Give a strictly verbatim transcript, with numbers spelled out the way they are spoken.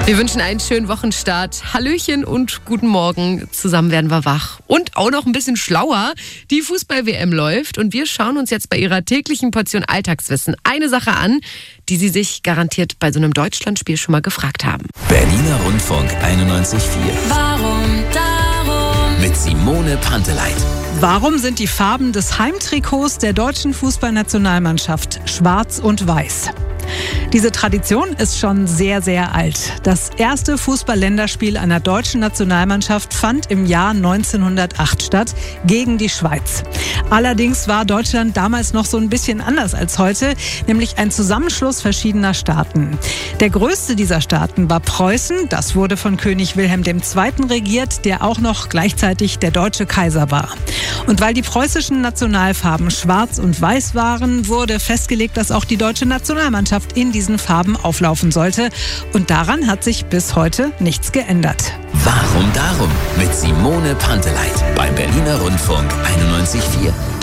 Wir wünschen einen schönen Wochenstart. Hallöchen und guten Morgen. Zusammen werden wir wach. Und auch noch ein bisschen schlauer. Die Fußball-W M läuft und wir schauen uns jetzt bei ihrer täglichen Portion Alltagswissen eine Sache an, die Sie sich garantiert bei so einem Deutschlandspiel schon mal gefragt haben. Berliner Rundfunk einundneunzig Komma vier. Warum darum? Mit Simone Panteleit. Warum sind die Farben des Heimtrikots der deutschen Fußballnationalmannschaft schwarz und weiß? Diese Tradition ist schon sehr, sehr alt. Das erste Fußball-Länderspiel einer deutschen Nationalmannschaft fand im Jahr neunzehnhundertacht statt, gegen die Schweiz. Allerdings war Deutschland damals noch so ein bisschen anders als heute, nämlich ein Zusammenschluss verschiedener Staaten. Der größte dieser Staaten war Preußen. Das wurde von König Wilhelm der Zweite regiert, der auch noch gleichzeitig der deutsche Kaiser war. Und weil die preußischen Nationalfarben schwarz und weiß waren, wurde festgelegt, dass auch die deutsche Nationalmannschaft in diesen Farben auflaufen sollte. Und daran hat sich bis heute nichts geändert. Warum darum? Mit Simone Panteleit beim Berliner Rundfunk einundneunzig Komma vier.